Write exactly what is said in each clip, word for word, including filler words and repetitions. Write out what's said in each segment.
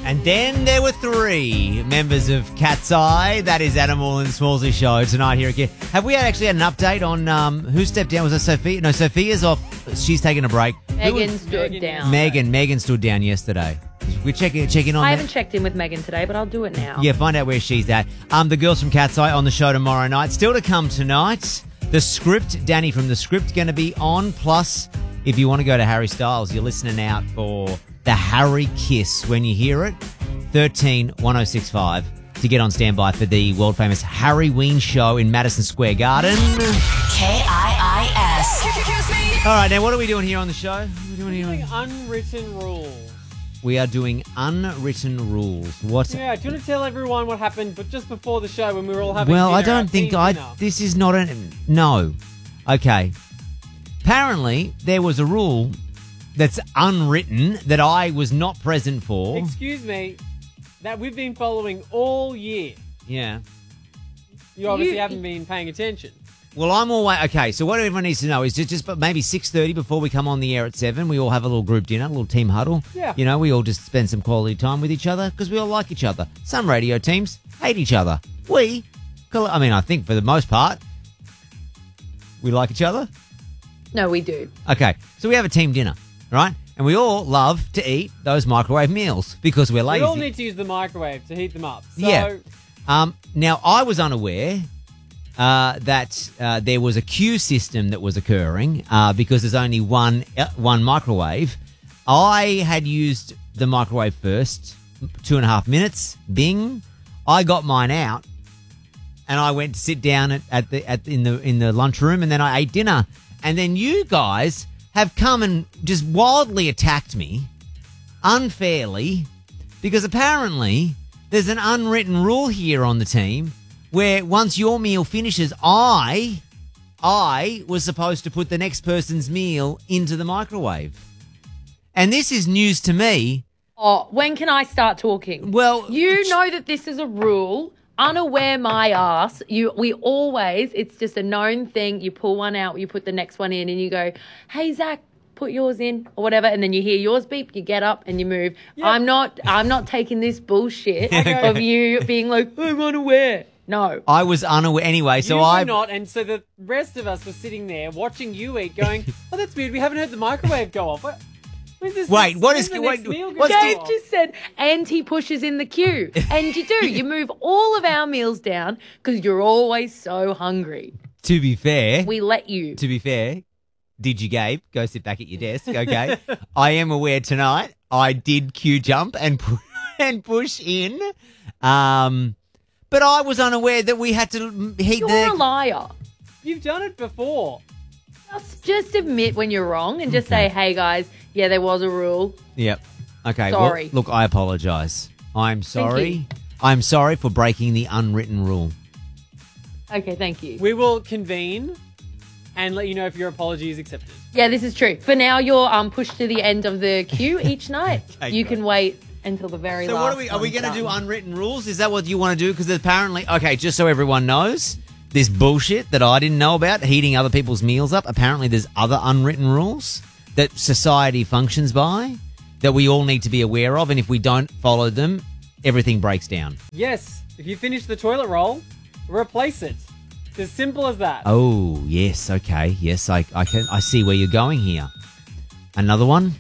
And then there were three members of Cat's Eye. That is Animal and Smallsy show tonight here again. Have we actually had an update on um, who stepped down? Was it Sophia? No, Sophia's off. She's taking a break. Megan stood Megan down. Megan. Megan stood down yesterday. We're checking checking on I that. haven't checked in with Megan today, but I'll do it now. Yeah, find out where she's at. Um, the girls from Cat's Eye on the show tomorrow night. Still to come tonight. The Script, Danny from The Script, going to be on. Plus, if you want to go to Harry Styles, you're listening out for the Harry Kiss when you hear it. thirteen one oh six five to get on standby for the world famous Harry Ween show in Madison Square Garden. K I I S. All right, now what are we doing here on the show? What are we doing here? Doing unwritten rules. We are doing unwritten rules. What? Yeah, do you want to tell everyone what happened but just before the show when we were all having Well, dinner, I don't our think team I. dinner? This is not a no. Okay. Apparently, there was a rule that's unwritten that I was not present for. Excuse me, that we've been following all year. Yeah. You obviously You- haven't been paying attention. Well, I'm always okay. So what everyone needs to know is just, just but maybe six thirty before we come on the air at seven. We all have a little group dinner, a little team huddle. Yeah. You know, we all just spend some quality time with each other because we all like each other. Some radio teams hate each other. We, I mean, I think for the most part, we like each other. No, we do. Okay, so we have a team dinner, right? And we all love to eat those microwave meals because we're lazy. We all need to use the microwave to heat them up. So, Yeah. Um, now, I was unaware uh, that uh, there was a queue system that was occurring uh, because there's only one uh, one microwave. I had used the microwave first, two and a half minutes. Bing, I got mine out, and I went to sit down at, at the at in the in the lunchroom, and then I ate dinner. And then you guys have come and just wildly attacked me unfairly because apparently there's an unwritten rule here on the team where once your meal finishes, I, I was supposed to put the next person's meal into the microwave. And this is news to me. Oh, when can I start talking? Well, You know that this is a rule. Unaware my ass. You, we always, it's just a known thing. You pull one out, you put the next one in, and you go, hey, Zach, put yours in or whatever. And then you hear yours beep, you get up and you move. I'm not, I'm not taking this bullshit of you being like, I'm unaware. No. I was unaware anyway, so you I... were not, and so the rest of us were sitting there watching you eat, going, "Oh, that's weird. We haven't heard the microwave go off." What? When's this? Wait, what when's is- the wait, next meal what's gonna the- Dave go off? just said, and he pushes in the queue. And you do. You move all of our meals down because you're always so hungry. To be fair... We let you. To be fair, did you, Gabe? Go sit back at your desk, okay? I am aware tonight I did queue jump and pu- and push in, um, but I was unaware that we had to heat You're the. a liar. You've done it before. Just, just admit when you're wrong and just say, hey, guys, yeah, there was a rule. Yep. Okay. well, Sorry. look, I apologise. I'm sorry. you. I'm sorry for breaking the unwritten rule. Okay, thank you. We will convene and let you know if your apology is accepted. Yeah, this is true. For now, you're um, pushed to the end of the queue each night. Okay, you great. can wait until the very So last what are we? Are we one's going to do done. unwritten rules? Is that what you want to do? Because apparently, okay, just so everyone knows, this bullshit that I didn't know about, heating other people's meals up. Apparently, there's other unwritten rules that society functions by that we all need to be aware of, and if we don't follow them, everything breaks down. Yes, if you finish the toilet roll, replace it. It's as simple as that. Oh yes, okay, yes, I I can I see where you're going here. Another one.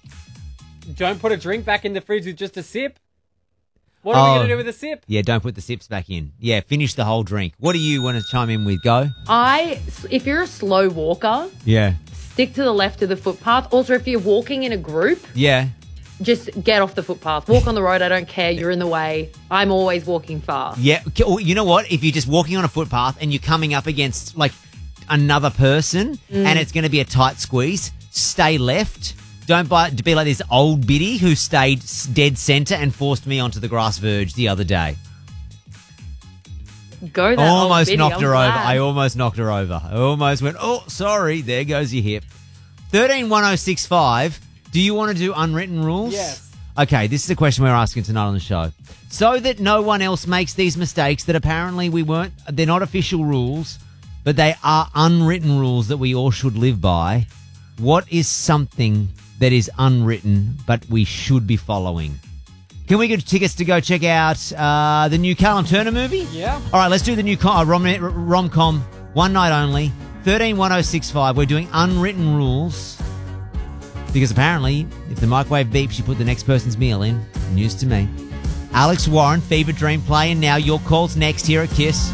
Don't put a drink back in the fridge with just a sip. What are we Oh. going to do with a sip? Yeah, don't put the sips back in. Yeah, finish the whole drink. What do you want to chime in with? Go. I, if you're a slow walker, Yeah. stick to the left of the footpath. Also, if you're walking in a group, Yeah. just get off the footpath. Walk on the road. I don't care. You're in the way. I'm always walking fast. Yeah, okay, well, you know what? If you're just walking on a footpath and you're coming up against like another person and it's going to be a tight squeeze, stay left. Don't buy, be like this old biddy who stayed s- dead centre and forced me onto the grass verge the other day. Go that Almost old biddy, knocked I'm her over. glad. I almost knocked her over. I almost went, oh, sorry, there goes your hip. thirteen one oh six five, do you want to do unwritten rules? Yes. Okay, this is the question we're asking tonight on the show. So that no one else makes these mistakes that apparently we weren't, they're not official rules, but they are unwritten rules that we all should live by. What is something that is unwritten but we should be following? Can we get tickets to go check out uh, the new Callum Turner movie? Yeah. All right, let's do the new com- uh, rom- rom-com, one night only, thirteen one oh six five. We're doing unwritten rules because apparently if the microwave beeps, you put the next person's meal in. News to me. Alex Warren, Fever Dream playing now. Your call's next here at Kiss.